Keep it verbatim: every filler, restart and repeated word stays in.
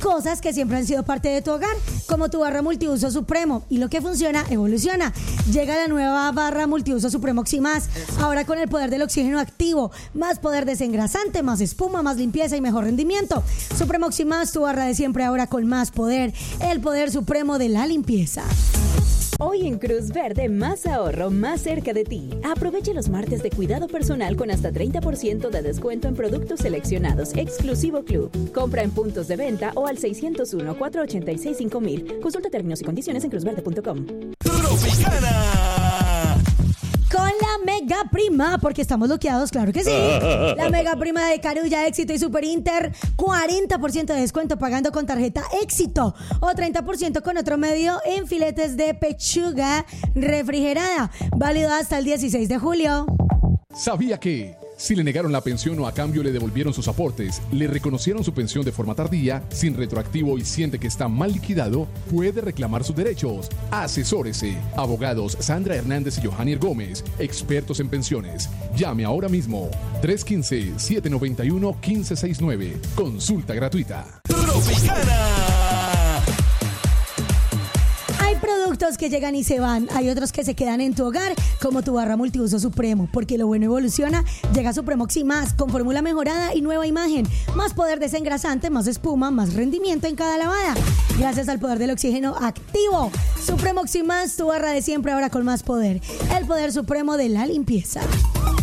cosas que siempre han sido parte de tu hogar, como tu barra multiuso Supremo. Y lo que funciona, evoluciona. Llega la nueva barra multiuso Supremo Oximás, ahora con el poder del oxígeno activo, más poder desengrasante, más espuma, más limpieza y mejor rendimiento. Supremo Oximás, tu barra de siempre, ahora con más poder, el poder supremo de la limpieza. Hoy en Cruz Verde, más ahorro, más cerca de ti. Aproveche los martes de cuidado personal con hasta treinta por ciento de descuento en productos seleccionados, exclusivo club. Compra en puntos de venta o al seiscientos uno, cuatrocientos ochenta y seis, cinco mil. Consulta términos y condiciones en cruz verde punto com. Tropicana. Con la mega prima, porque estamos bloqueados, claro que sí. La mega prima de Carulla, Éxito y Super Inter, cuarenta por ciento de descuento pagando con tarjeta Éxito o treinta por ciento con otro medio en filetes de pechuga refrigerada. Válido hasta el dieciséis de julio. ¿Sabía que si le negaron la pensión o a cambio le devolvieron sus aportes, le reconocieron su pensión de forma tardía, sin retroactivo y siente que está mal liquidado, puede reclamar sus derechos? Asesórese. Abogados Sandra Hernández y Johannier Gómez, expertos en pensiones. Llame ahora mismo. tres uno cinco, siete nueve uno, uno cinco seis nueve. Consulta gratuita. Tropicana. Hay productos que llegan y se van, hay otros que se quedan en tu hogar, como tu barra multiuso Supremo, porque lo bueno evoluciona. Llega Supremo Oximás con fórmula mejorada y nueva imagen, más poder desengrasante, más espuma, más rendimiento en cada lavada, gracias al poder del oxígeno activo. Supremo Oximás, tu barra de siempre, ahora con más poder, el poder supremo de la limpieza.